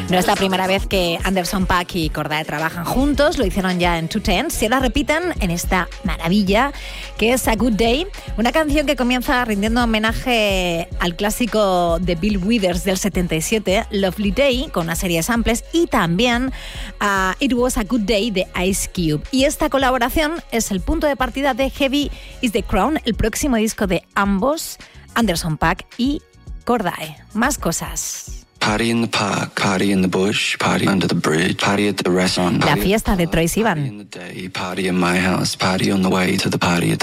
No es la primera vez que Anderson .Paak y Cordae trabajan juntos, lo hicieron ya en Two Tense y ahora repiten en esta maravilla que es A Good Day, una canción que comienza rindiendo homenaje al clásico de Bill Withers del 77, Lovely Day, con una serie de samples, y también a It Was a Good Day de Ice Cube. Y esta colaboración es el punto de partida de Heavy is the Crown, el próximo disco de ambos, Anderson .Paak y Cordae. Más cosas. Party in the park, party in the bush, party under the bridge, party at the restaurant. La fiesta de Troye Sivan. Party in the day, party in my house, party on the way to the party at the